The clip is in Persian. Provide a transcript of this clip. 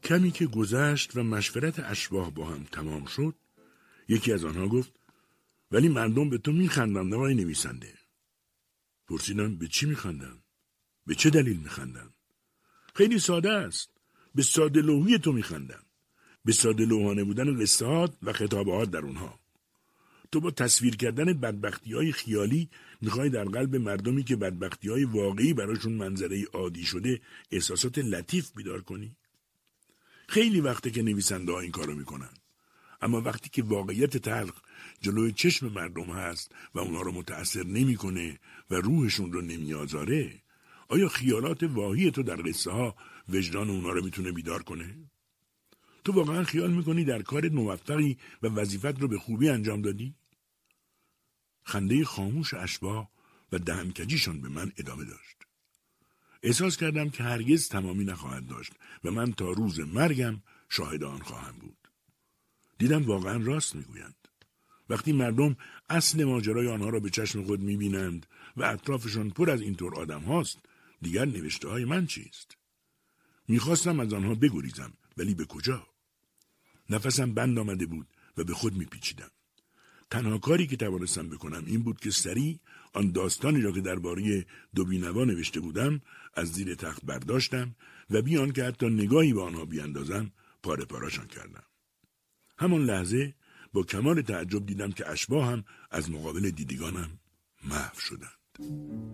کمی که گذشت و مشورت اشباح با هم تمام شد، یکی از آنها گفت ولی مردم به تو میخندند آقای نویسنده. پرسیدم به چی میخندند؟ به چه دلیل میخندند؟ خیلی ساده است. به ساده لوحی تو میخندند. به ساده لوحانه بودن قصه‌هات و خطابه‌هات در اونها. تو با تصویر کردن بدبختی‌های خیالی میخوای در قلب مردمی که بدبختی‌های واقعی براشون منظره عادی شده احساسات لطیف بیدار کنی؟ خیلی وقته که نویسنده‌ها این کارو میکنن. اما وقتی که واقعیت تلخ جلوی چشم مردم هست و اونها رو متأثر نمیکنه و روحشون رو نمیآزاره، آیا خیالات واهی تو در قصه ها وجدان اونها رو میتونه بیدار کنه؟ تو واقعا خیال میکنی در کارت موفقی و وظیفت رو به خوبی انجام دادی؟ خنده خاموش اشباح و دهنکجیشان به من ادامه داشت. احساس کردم که هرگز تمامی نخواهد داشت و من تا روز مرگم شاهد آن خواهم بود. دیدم واقعا راست میگویند. وقتی مردم اصل ماجرای آنها را به چشم خود میبینند و اطرافشان پر از اینطور آدم هاست، دیگر نوشته های من چیست؟ میخواستم از آنها بگریزم، ولی به کجا؟ نفسم بند آمده بود و به خود میپیچیدم. تنها کاری که توانستم بکنم این بود که سریع آن داستانی را که درباره دو بینوا نوشته بودم از زیر تخت برداشتم و بی آنکه حتی نگاهی به آنها بیاندازم پاره پاره‌شان کردم. همان لحظه با کمال تعجب دیدم که اشباح هم از مقابل دیدگانم محو شدند.